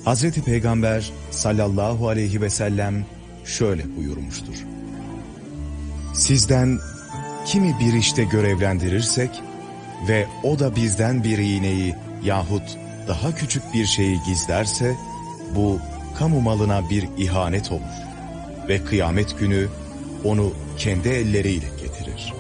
Hazreti Peygamber sallallahu aleyhi ve sellem şöyle buyurmuştur. Sizden kimi bir işte görevlendirirsek ve o da bizden bir iğneyi yahut daha küçük bir şeyi gizlerse, bu kamu malına bir ihanet olur ve kıyamet günü onu kendi elleriyle getirir.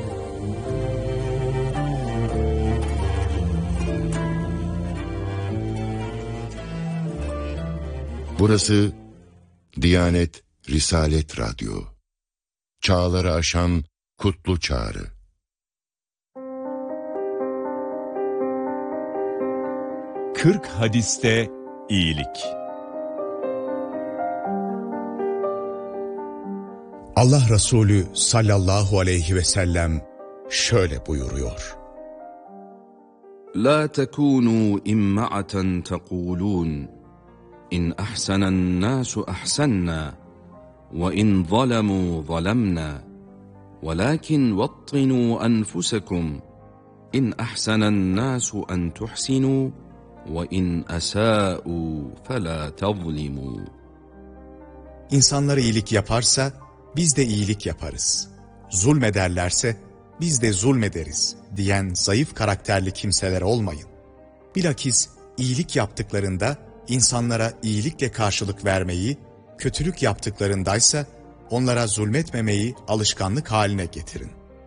Burası Diyanet Risalet Radyo. Çağları aşan kutlu çağrı. Kırk hadiste iyilik. Allah Resulü sallallahu aleyhi ve sellem şöyle buyuruyor. La tekunu imma'aten tekulun İn ahsenen nasu ahsenna ve in zalemu zalemna velakin vattinu enfusekum in ahsenen nasu en tuhsinu ve in asa'u fela tazlimu. İnsanlar iyilik yaparsa biz de iyilik yaparız. Zulmederlerse biz de zulmederiz diyen zayıf karakterli kimseler olmayın. Bilakis iyilik yaptıklarında insanlara iyilikle karşılık vermeyi, kötülük yaptıklarındaysa onlara zulmetmemeyi alışkanlık haline getirin.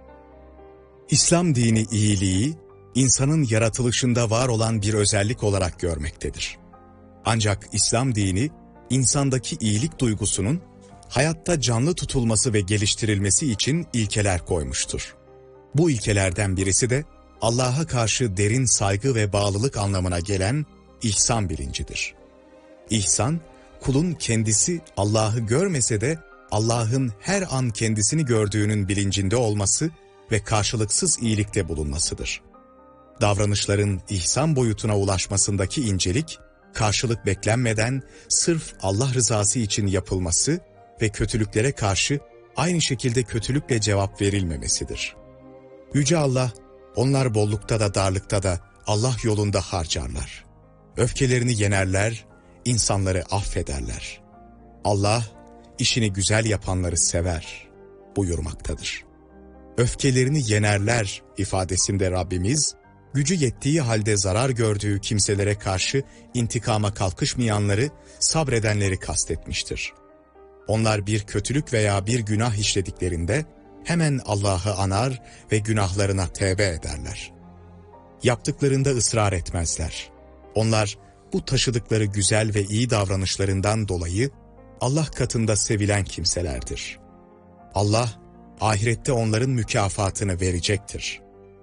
İslam dini iyiliği, insanın yaratılışında var olan bir özellik olarak görmektedir. Ancak İslam dini, insandaki iyilik duygusunun hayatta canlı tutulması ve geliştirilmesi için ilkeler koymuştur. Bu ilkelerden birisi de Allah'a karşı derin saygı ve bağlılık anlamına gelen İhsan bilincidir. İhsan, kulun kendisi Allah'ı görmese de Allah'ın her an kendisini gördüğünün bilincinde olması ve karşılıksız iyilikte bulunmasıdır. Davranışların ihsan boyutuna ulaşmasındaki incelik, karşılık beklenmeden sırf Allah rızası için yapılması ve kötülüklere karşı aynı şekilde kötülükle cevap verilmemesidir. Yüce Allah, onlar bollukta da darlıkta da Allah yolunda harcarlar. Öfkelerini yenerler, insanları affederler. Allah, işini güzel yapanları sever buyurmaktadır. Öfkelerini yenerler ifadesinde Rabbimiz, gücü yettiği halde zarar gördüğü kimselere karşı intikama kalkışmayanları, sabredenleri kastetmiştir. Onlar bir kötülük veya bir günah işlediklerinde hemen Allah'ı anar ve günahlarına tevbe ederler. Yaptıklarında ısrar etmezler. Onlar bu taşıdıkları güzel ve iyi davranışlarından dolayı Allah katında sevilen kimselerdir. Allah ahirette onların mükafatını verecektir.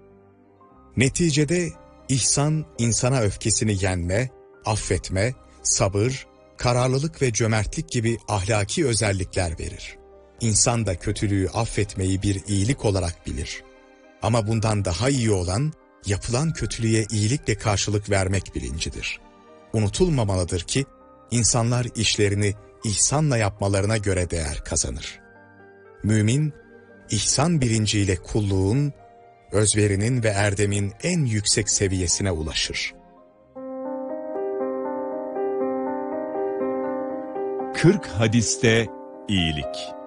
Neticede ihsan insana öfkesini yenme, affetme, sabır, kararlılık ve cömertlik gibi ahlaki özellikler verir. İnsan da kötülüğü affetmeyi bir iyilik olarak bilir. Ama bundan daha iyi olan yapılan kötülüğe iyilikle karşılık vermek bilincidir. Unutulmamalıdır ki insanlar işlerini ihsanla yapmalarına göre değer kazanır. Mümin, ihsan bilinciyle kulluğun, özverinin ve erdemin en yüksek seviyesine ulaşır. 40 hadiste iyilik.